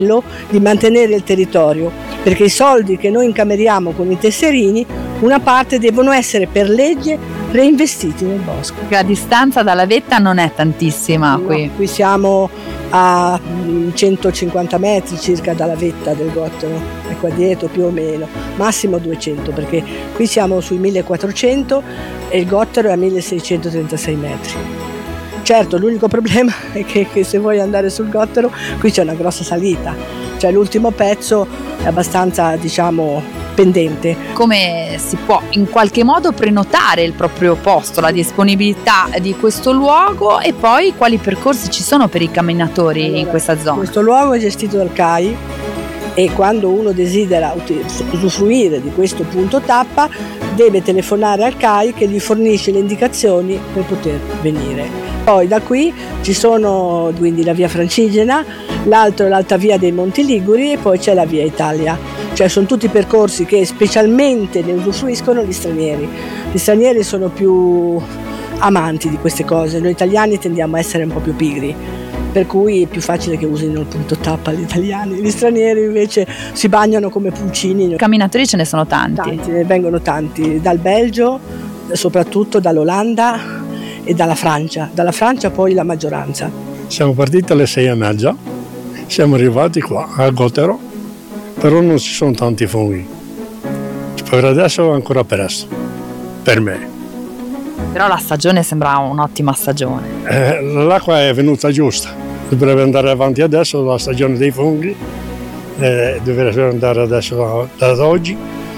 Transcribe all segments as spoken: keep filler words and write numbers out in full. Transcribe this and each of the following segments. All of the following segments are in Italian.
di mantenere il territorio, perché i soldi che noi incameriamo con i tesserini, una parte devono essere per legge reinvestiti nel bosco. La distanza dalla vetta non è tantissima No, qui. qui siamo a centocinquanta metri circa dalla vetta del Gottero, è qua dietro più o meno, massimo duecento, perché qui siamo sui millequattrocento e il Gottero è a milleseicentotrentasei metri. Certo, l'unico problema è che, che se vuoi andare sul Gottero qui c'è una grossa salita, cioè l'ultimo pezzo è abbastanza, diciamo, pendente. Come si può in qualche modo prenotare il proprio posto, la disponibilità di questo luogo e poi quali percorsi ci sono per i camminatori allora, in questa zona? Questo luogo è gestito dal C A I e quando uno desidera usufruire di questo punto tappa deve telefonare al C A I che gli fornisce le indicazioni per poter venire. Poi da qui ci sono quindi la via Francigena, l'altro è l'Alta Via dei Monti Liguri e poi c'è la via Italia. Cioè sono tutti percorsi che specialmente ne usufruiscono gli stranieri. Gli stranieri sono più amanti di queste cose, noi italiani tendiamo a essere un po' più pigri, per cui è più facile che usino il punto tappa gli italiani. Gli stranieri invece si bagnano come pulcini. Camminatori ce ne sono tanti. Tanti, ne vengono tanti, dal Belgio, soprattutto dall'Olanda e dalla Francia. Dalla Francia poi la maggioranza. Siamo partiti alle sei e mezza, siamo arrivati qua a Gottero, però non ci sono tanti funghi. Per adesso è ancora presto, per me. Però la stagione sembra un'ottima stagione. Eh, l'acqua è venuta giusta, dovrebbe andare avanti adesso la stagione dei funghi, eh, dovrebbe andare adesso da, da oggi,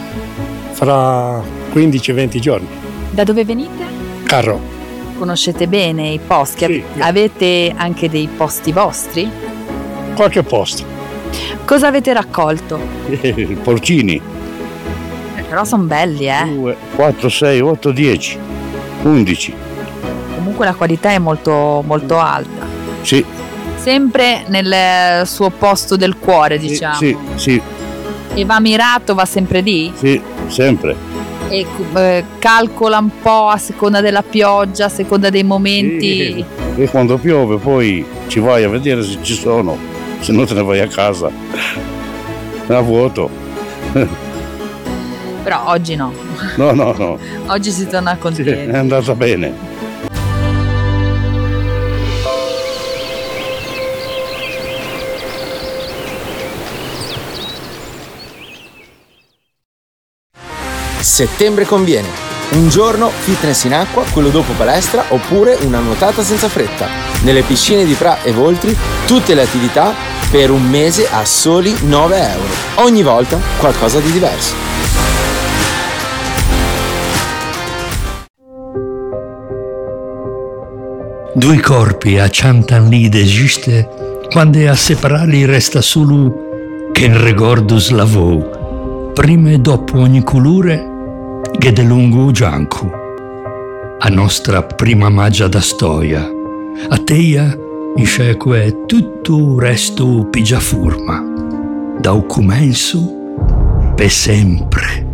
fra quindici venti giorni. Da dove venite? Carro. Conoscete bene i posti? Sì. Avete anche dei posti vostri? Qualche posto. Cosa avete raccolto? Porcini. Eh, però sono belli, eh? due, quattro, sei, otto, dieci, undici. Comunque la qualità è molto, molto alta. Sì. Sempre nel suo posto del cuore, diciamo. Sì, sì. E va mirato, va sempre lì? Sì, sempre. E eh, calcola un po' a seconda della pioggia, a seconda dei momenti. Sì. E quando piove poi ci vai a vedere se ci sono, se no te ne vai a casa. A vuoto. Però oggi no. No, no, no. Oggi si torna contenti. Sì, è andata bene. Settembre conviene. Un giorno fitness in acqua, quello dopo palestra oppure una nuotata senza fretta. Nelle piscine di Pra e Voltri tutte le attività per un mese a soli nove euro. Ogni volta qualcosa di diverso. Due corpi acciantan lì d'esiste quando a separarli resta solo che in ricordo slavò, prima e dopo ogni colore che de lungo gianco. A nostra prima magia da storia, a teia in sceque tutto il resto pigia forma, da un comenzo per sempre.